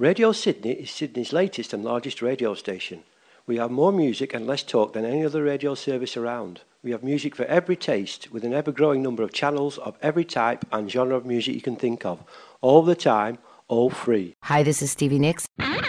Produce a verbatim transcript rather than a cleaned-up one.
Radio Sydney is Sydney's latest and largest radio station. We have more music and less talk than any other radio service around. We have music for every taste, with an ever-growing number of channels of every type and genre of music you can think of, all the time, all free. Hi, this is Stevie Nicks.